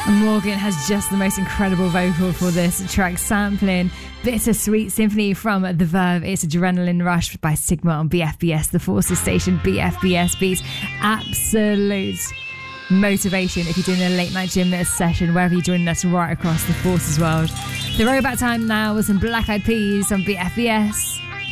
Morgan has just the most incredible vocal for this track, sampling Bittersweet Symphony from The Verve. It's Adrenaline Rush by Sigma on BFBS, the Forces station. BFBS Beats, absolute motivation if you're doing a late night gym session, wherever you're joining us right across the Forces world. The Robot Time now with some Black Eyed Peas on BFBS.